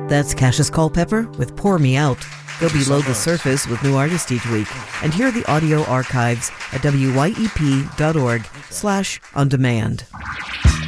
That's Cassius Culpepper with Pour Me Out. Go below the surface with new artists each week and hear the audio archives at wyep.org/ondemand.